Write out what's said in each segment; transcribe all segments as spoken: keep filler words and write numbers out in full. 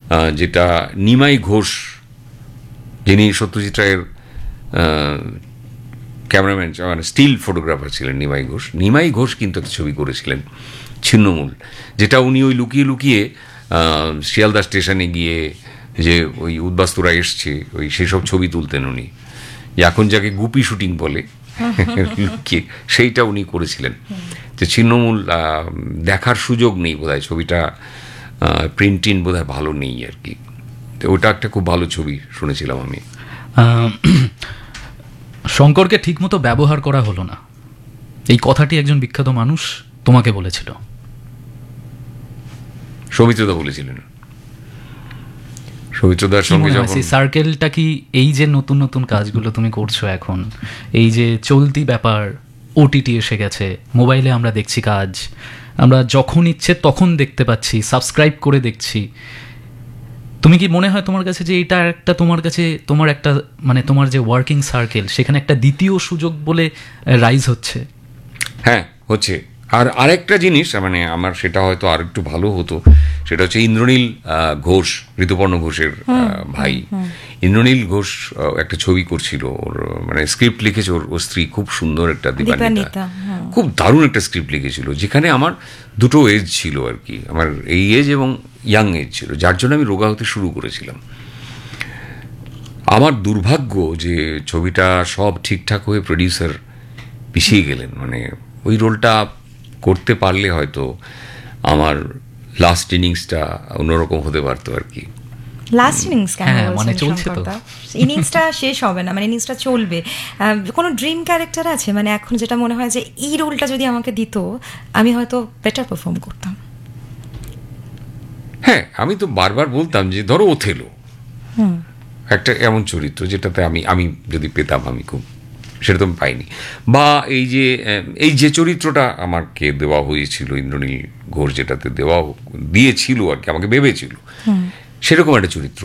যেটা নিমাই ঘোষ, যিনি সত্যজিৎ রায়ের ক্যামেরাম্যান, মানে স্টিল ফটোগ্রাফার ছিলেন নিমাই ঘোষ। নিমাই ঘোষ কিন্তু একটা ছবি করেছিলেন ছিন্নমূল, যেটা উনি ওই লুকিয়ে লুকিয়ে শিয়ালদা স্টেশনে গিয়ে যে ওই উদ্বাস্তুরা এসছে ওই সেসব ছবি তুলতেন উনি, এখন যাকে গুপি শুটিং বলে, লুকিয়ে সেইটা উনি করেছিলেন। যে ছিন্নমূল দেখার সুযোগ নেই বোধহয়, ছবিটা প্রিন্টিং বোধহয় ভালো নেই আর কি। তো ওটা একটা খুব ভালো ছবি শুনেছিলাম আমি। শঙ্করকে ঠিকমতো ব্যবহার করা হলো না, এই কথাটি একজন বিখ্যাত মানুষ তোমাকে বলেছিল। সৌমিত্রদা বলেছিলেন। সৌমিত্রদার সঙ্গে যখন সার্কেলটা কি, এই যে নতুন নতুন কাজগুলো তুমি করছো এখন, এই যে চলতি ব্যাপার, ওটিটি এসে গেছে, মোবাইলে আমরা দেখছি কাজ, আমরা যখন ইচ্ছে তখন দেখতে পাচ্ছি, সাবস্ক্রাইব করে দেখছি, তুমি কি মনে হয় তোমার কাছে যে এটা একটা তোমার কাছে তোমার একটা মানে তোমার যে ওয়ার্কিং সার্কেল সেখানে একটা দ্বিতীয় সুযোগ বলে রাইজ হচ্ছে? হ্যাঁ, হচ্ছে। আর আরেকটা জিনিস, মানে আমার সেটা হয়তো আর একটু ভালো হতো, সেটা হচ্ছে ইন্দ্রনীল ঘোষ, ঋতুপর্ণ ঘোষের ভাই। ইন্দ্রনীল ঘোষ একটা ছবি করছিল, ওর মানে স্ক্রিপ্ট লিখেছে ওর স্ত্রী, খুব সুন্দর একটা দীপান্বিতা, খুব দারুণ একটা স্ক্রিপ্ট লিখেছিল, যেখানে আমার দুটো এজ ছিল আর কি, আমার এই এজ এবং ইয়াং এজ ছিল, যার জন্য আমি রোগা হতে শুরু করেছিলাম। আমার দুর্ভাগ্য যে ছবিটা সব ঠিকঠাক হয়ে প্রডিউসার পিছিয়ে গেলেন, মানে ওই রোলটা করতে পারলে হয়তো আমার লাস্ট ইনিংসটা অন্যরকম হতে পারতো আর কি। লাস্ট ইনিংস কেন মানে চলছে তো, ইনিংসটা শেষ হবে না, মানে ইনিংসটা চলবে। কোনো ড্রিম ক্যারেক্টার আছে, মানে এখন যেটা মনে হয় যে এই রোলটা যদি আমাকে দিত আমি হয়তো বেটার পারফর্ম করতাম? হ্যাঁ, আমি তো বারবার বলতাম যে ধরো ওথেলো একটা এমন চরিত্র যেটাতে আমি আমি যদি পেতাম, আমি খুব সেটা তো আমি পাইনি। বা এই যে এই যে চরিত্রটা আমাকে দেওয়া হয়েছিল, ইন্দ্রনীল ঘোষ যেটাতে দেওয়া দিয়েছিল আর কি, আমাকে ভেবেছিল সেরকম একটা চরিত্র।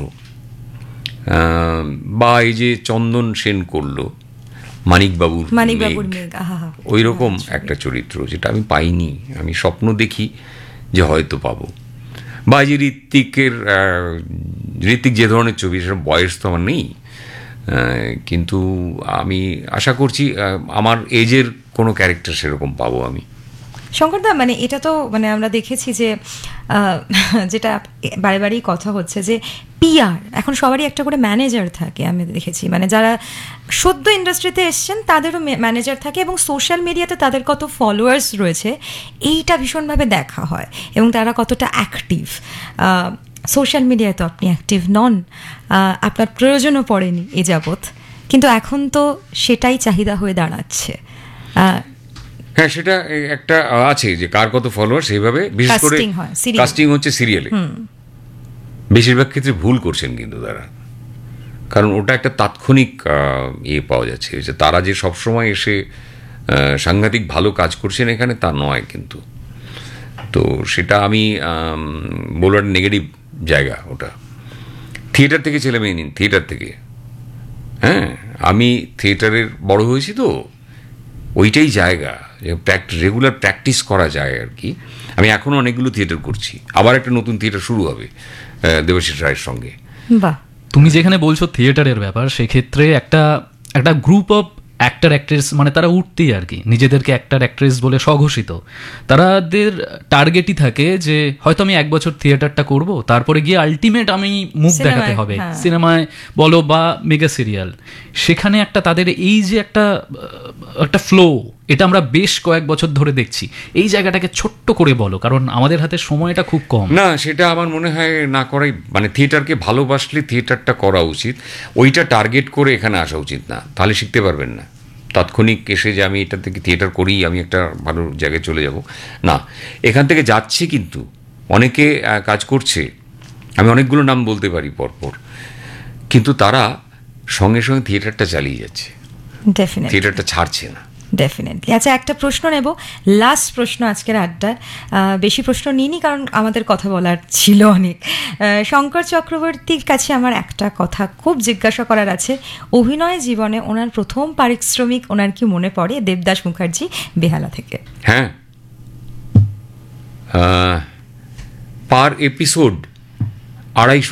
বা এই যে চন্দন সেন করলো মানিকবাবুর মেঘ, ওই রকম একটা চরিত্র যেটা আমি পাইনি, আমি স্বপ্ন দেখি যে হয়তো পাবো। বা এই যে ঋত্বিকের ঋত্বিক যে ধরনের ছবি, সেসব বয়স তো আমার নেই, কিন্তু আমি আশা করছি আমার এজের কোনো ক্যারেক্টার সেরকম পাবো আমি। শঙ্করদা, মানে এটা তো মানে আমরা দেখেছি যে যেটা বারে বারেই কথা হচ্ছে যে পিআর, এখন সবারই একটা করে ম্যানেজার থাকে, আমি দেখেছি, মানে যারা সদ্য ইন্ডাস্ট্রিতে এসছেন তাদেরও ম্যানেজার থাকে, এবং সোশ্যাল মিডিয়াতে তাদের কত ফলোয়ার্স রয়েছে এইটা ভীষণভাবে দেখা হয়, এবং তারা কতটা অ্যাক্টিভ। সোশ্যাল মিডিয়ায় তো আপনি অ্যাক্টিভ নন, আপনার প্রয়োজনও পড়েনি এ যাবৎ, কিন্তু এখন তো সেটাই চাহিদা হয়ে দাঁড়াচ্ছে। হ্যাঁ, সেটা একটা আছে যে কার কত ফলোয়ার, সেইভাবে বিশেষ করে কাস্টিং হচ্ছে সিরিয়ালে, বেশিরভাগ ক্ষেত্রে ভুল করছেন কিন্তু তারা, কারণ ওটা একটা তাৎক্ষণিক ইয়ে পাওয়া যাচ্ছে যে তারা যে সবসময় এসে সাংঘাতিক ভালো কাজ করছেন এখানে, তা নয় কিন্তু। তো সেটা আমি বলার নেগেটিভ জায়গা, ওটা থিয়েটার থেকে ছেলে মেয়ে নিন, থিয়েটার থেকে। হ্যাঁ, আমি থিয়েটারের বড় হয়েছি, তো ওইটাই জায়গা রেগুলার প্র্যাকটিস করা যায় আর কি। আমি এখনও অনেকগুলো থিয়েটার করছি, আবার একটা নতুন থিয়েটার শুরু হবে দেবাশিস রায়ের সঙ্গে। বাহ, তুমি যেখানে বলছো থিয়েটারের ব্যাপার, সেক্ষেত্রে একটা একটা গ্রুপ অফ অ্যাক্টর অ্যাক্ট্রেস, মানে তারা উঠতেই আর কি নিজেদেরকে অ্যাক্টর অ্যাক্ট্রেস বলে স্বঘোষিত, তাদের টার্গেটই থাকে যে হয়তো আমি এক বছর থিয়েটারটা করব, তারপরে গিয়ে আলটিমেট আমি মুখ দেখাতে হবে সিনেমায় বলো বা মেগা সিরিয়াল। সেখানে একটা তাদের এই যে একটা একটা ফ্লো, এটা আমরা বেশ কয়েক বছর ধরে দেখছি। এই জায়গাটাকে ছোট্ট করে বলো, কারণ আমাদের হাতে সময়টা খুব কম। না, সেটা আমার মনে হয় না করাই, মানে থিয়েটারকে ভালোবাসলে থিয়েটারটা করা উচিত, ওইটা টার্গেট করে এখানে আসা উচিত না, তাহলে শিখতে পারবেন না। তাৎক্ষণিক এসে যে আমি এটা থেকে থিয়েটার করি, আমি একটা ভালো জায়গায় চলে যাব না, এখান থেকে যাচ্ছে, কিন্তু অনেকে কাজ করছে, আমি অনেকগুলো নাম বলতে পারি পরপর, কিন্তু তারা সঙ্গে সঙ্গে থিয়েটারটা চালিয়ে যাচ্ছে, থিয়েটারটা ছাড়ছে না। ডেফিনেটলি। আচ্ছা, একটা প্রশ্ন নেব, লাস্ট প্রশ্ন আজকের আড্ডার। বেশি প্রশ্ন নিইনি কারণ আমাদের কথা বলার ছিল অনেক। শঙ্কর চক্রবর্তীর কাছে আমার একটা কথা খুব জিজ্ঞাসা করার আছে। অভিনয় জীবনে ওনার প্রথম পারিশ্রমিক ওনার কি মনে পড়ে? দেবদাস মুখার্জি, বেহালা থেকে। হ্যাঁ, পার এপিসোড আড়াইশো